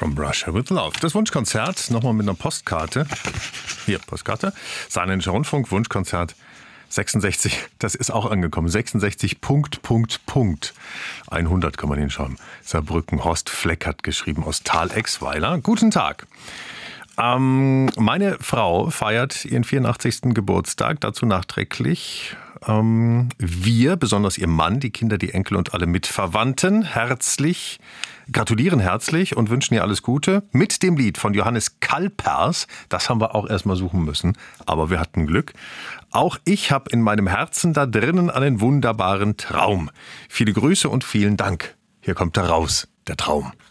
From Russia with Love. Das Wunschkonzert, nochmal mit einer Postkarte. Hier, Postkarte. Saarländischer Rundfunk, Wunschkonzert 66. Das ist auch angekommen. 66 .. 100 kann man hinschreiben. Saarbrücken. Horst Fleck hat geschrieben aus Thalexweiler. Guten Tag. Meine Frau feiert ihren 84. Geburtstag, dazu nachträglich. Wir, besonders ihr Mann, die Kinder, die Enkel und alle Mitverwandten, gratulieren herzlich und wünschen ihr alles Gute mit dem Lied von Johannes Kalpers. Das haben wir auch erstmal suchen müssen, aber wir hatten Glück. Auch ich habe in meinem Herzen da drinnen einen wunderbaren Traum. Viele Grüße und vielen Dank. Hier kommt er raus, der Traum.